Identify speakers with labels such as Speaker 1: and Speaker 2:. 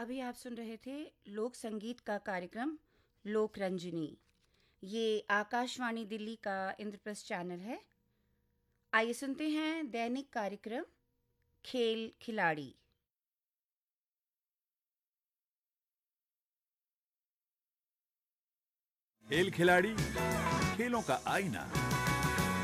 Speaker 1: अभी आप सुन रहे थे लोक संगीत का कार्यक्रम लोक रंजनी। ये आकाशवाणी दिल्ली का इंद्रप्रस्थ चैनल है। आइए सुनते हैं दैनिक कार्यक्रम खेल खिलाड़ी।
Speaker 2: खेल खिलाड़ी, खेलों का आईना।